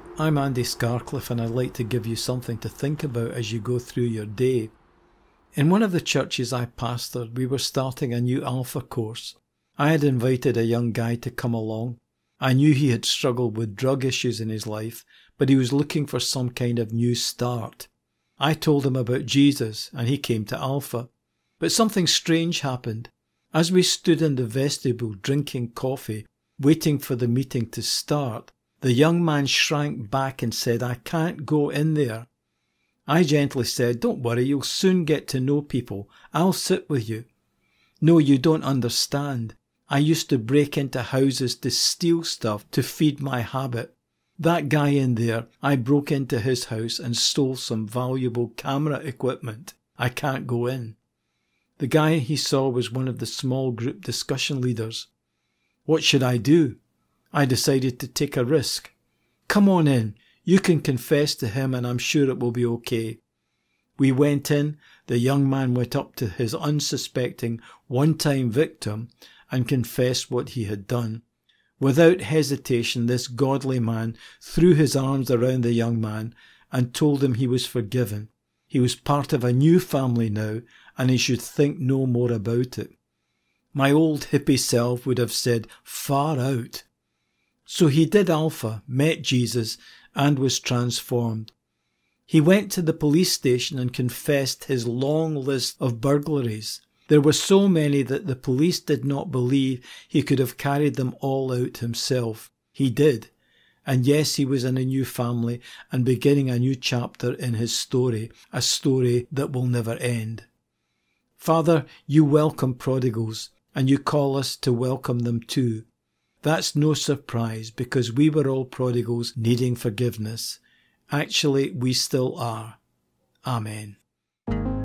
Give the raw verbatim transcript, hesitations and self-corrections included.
I'm Andy Scarcliffe, and I'd like to give you something to think about as you go through your day. In one of the churches I pastored, we were starting a new Alpha course. I had invited a young guy to come along. I knew he had struggled with drug issues in his life, but he was looking for some kind of new start. I told him about Jesus, and he came to Alpha. But something strange happened. As we stood in the vestibule drinking coffee, waiting for the meeting to start, the young man shrank back and said, "I can't go in there." I gently said, "Don't worry, you'll soon get to know people. I'll sit with you." "No, you don't understand. I used to break into houses to steal stuff to feed my habit. That guy in there, I broke into his house and stole some valuable camera equipment. I can't go in." The guy he saw was one of the small group discussion leaders. What should I do? I decided to take a risk. "Come on in. You can confess to him and I'm sure it will be okay." We went in. The young man went up to his unsuspecting one-time victim and confessed what he had done. Without hesitation, this godly man threw his arms around the young man and told him he was forgiven. He was part of a new family now, and he should think no more about it. My old hippie self would have said, "Far out." So he did Alpha, met Jesus, and was transformed. He went to the police station and confessed his long list of burglaries. There were so many that the police did not believe he could have carried them all out himself. He did. And yes, he was in a new family and beginning a new chapter in his story, a story that will never end. Father, you welcome prodigals, and you call us to welcome them too. That's no surprise, because we were all prodigals needing forgiveness. Actually, we still are. Amen.